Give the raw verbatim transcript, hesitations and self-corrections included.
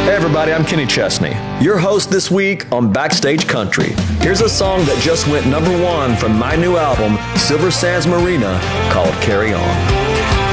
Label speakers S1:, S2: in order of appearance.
S1: Hey everybody, I'm Kenny Chesney, your host this week on Backstage Country. Here's a song that just went number one from my new album, Silver Sands Marina, called Carry On.